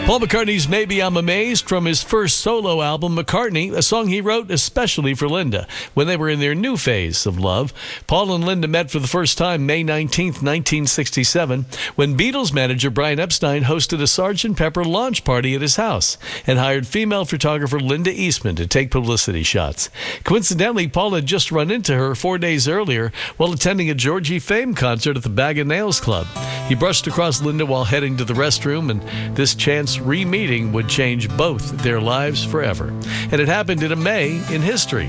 Paul McCartney's Maybe I'm Amazed from his first solo album, McCartney, a song he wrote especially for Linda when they were in their new phase of love. Paul and Linda met for the first time May 19th, 1967, when Beatles manager Brian Epstein hosted a Sgt. Pepper launch party at his house and hired female photographer Linda Eastman to take publicity shots. Coincidentally, Paul had just run into her 4 days earlier while attending a Georgie Fame concert at the Bag of Nails Club. He brushed across Linda while heading to the restroom, and this chance re-meeting would change both their lives forever. And it happened in a May in history,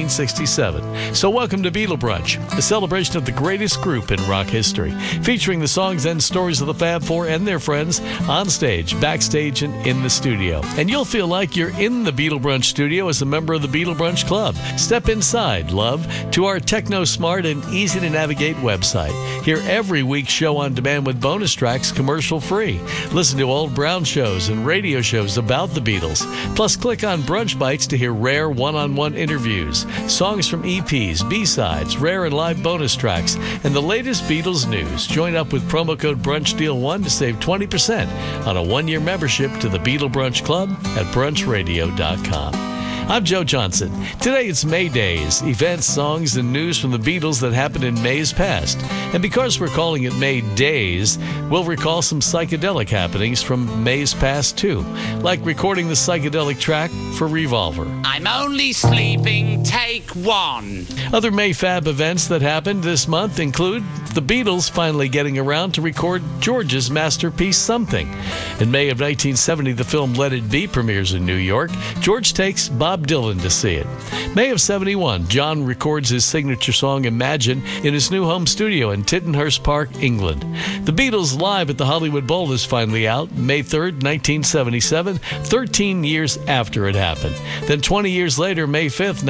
1967. So welcome to Beatle Brunch, a celebration of the greatest group in rock history, featuring the songs and stories of the Fab Four and their friends on stage, backstage, and in the studio. And you'll feel like you're in the Beatle Brunch studio as a member of the Beatle Brunch Club. Step inside, love, to our techno-smart and easy-to-navigate website. Hear every week's show on demand with bonus tracks commercial-free. Listen to old Brown shows and radio shows about the Beatles. Plus, click on Brunch Bites to hear rare one-on-one interviews, songs from EPs, B-sides, rare and live bonus tracks, and the latest Beatles news. Join up with promo code BRUNCHDEAL1 to save 20% on a one-year membership to the Beatle Brunch Club at brunchradio.com. I'm Joe Johnson. Today it's May Days, events, songs, and news from the Beatles that happened in May's past. And because we're calling it May Days, we'll recall some psychedelic happenings from May's past too, like recording the psychedelic track for Revolver. I'm only sleeping, take one. Other May Fab events that happened this month include the Beatles finally getting around to record George's masterpiece Something. In May of 1970, the film Let It Be premieres in New York. George takes Bob Dylan to see it. May of 71, John records his signature song Imagine in his new home studio in Tittenhurst Park, England. The Beatles live at the Hollywood Bowl is finally out, May 3rd, 1977, 13 years after it happened. Then 20 years later, May 5th,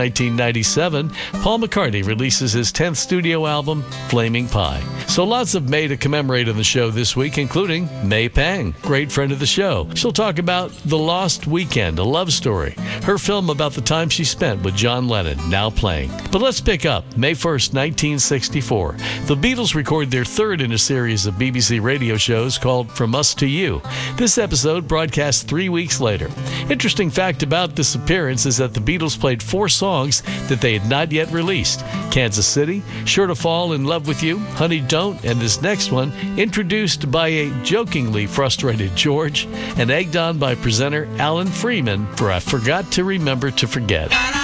1997, Paul McCartney releases his 10th studio album, Flaming Pie. So lots of May to commemorate on the show this week, including May Pang, great friend of the show. She'll talk about The Lost Weekend, a love story, her film about the time she spent with John Lennon, now playing. But let's pick up May 1st, 1964. The Beatles record their third in a series of BBC radio shows called From Us to You. This episode broadcast 3 weeks later. Interesting fact about this appearance is that the Beatles played 4 songs that they had not yet released. Kansas City, Sure to Fall in Love with You, Honey Don't, and this next one, introduced by a jokingly frustrated George and egged on by presenter Alan Freeman for I Forgot to Remember to Forget.